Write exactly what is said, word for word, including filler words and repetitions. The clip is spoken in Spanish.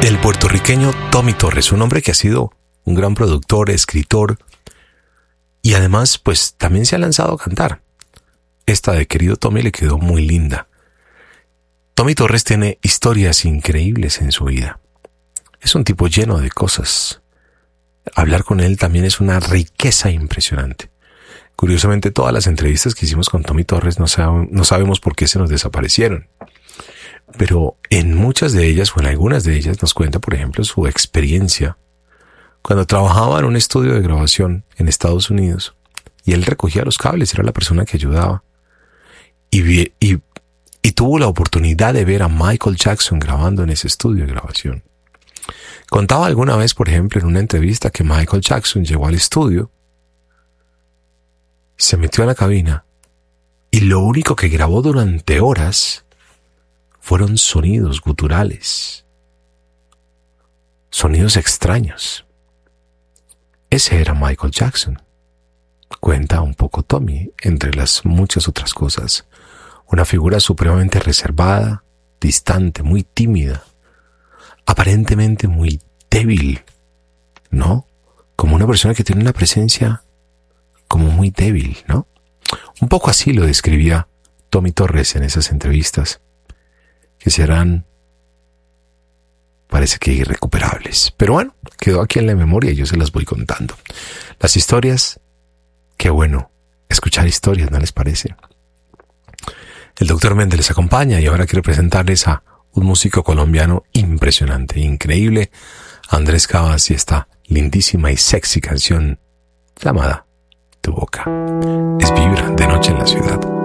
del puertorriqueño Tommy Torres, un hombre que ha sido un gran productor, escritor y además pues también se ha lanzado a cantar. Esta de Querido Tommy le quedó muy linda. Tommy Torres tiene historias increíbles en su vida. Es un tipo lleno de cosas. Hablar con él también es una riqueza impresionante. Curiosamente, todas las entrevistas que hicimos con Tommy Torres no, sab- no sabemos por qué se nos desaparecieron. Pero en muchas de ellas, o en algunas de ellas, nos cuenta, por ejemplo, su experiencia cuando trabajaba en un estudio de grabación en Estados Unidos y él recogía los cables, era la persona que ayudaba. Y, vi- y, y tuvo la oportunidad de ver a Michael Jackson grabando en ese estudio de grabación. Contaba alguna vez, por ejemplo, en una entrevista que Michael Jackson llegó al estudio, se metió a la cabina y lo único que grabó durante horas fueron sonidos guturales, sonidos extraños. Ese era Michael Jackson. Cuenta un poco Tommy, entre las muchas otras cosas. Una figura supremamente reservada, distante, muy tímida, aparentemente muy débil, ¿no? Como una persona que tiene una presencia como muy débil, ¿no? Un poco así lo describía Tommy Torres en esas entrevistas, que serán, parece que irrecuperables. Pero bueno, quedó aquí en la memoria y yo se las voy contando. Las historias, qué bueno, escuchar historias, ¿no les parece? El doctor Méndez les acompaña y ahora quiero presentarles a un músico colombiano impresionante, increíble, Andrés Cabas, y esta lindísima y sexy canción llamada Tu Boca. Es Vibra de Noche en la Ciudad.